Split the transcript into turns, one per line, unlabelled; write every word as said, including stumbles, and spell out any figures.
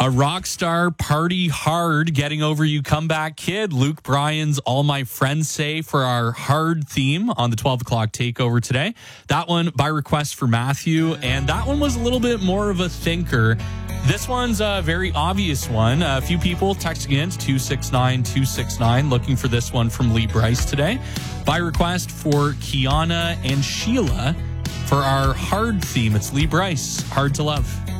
A rock star, Party Hard, Getting Over You, Comeback Kid. Luke Bryan's All My Friends Say for our hard theme on the twelve o'clock takeover today. That one by request for Matthew, and that one was a little bit more of a thinker. This one's a very obvious one. A few people texting in to two six nine two six nine looking for this one from Lee Bryce today. By request for Kiana and Sheila for our hard theme. It's Lee Bryce, Hard to Love.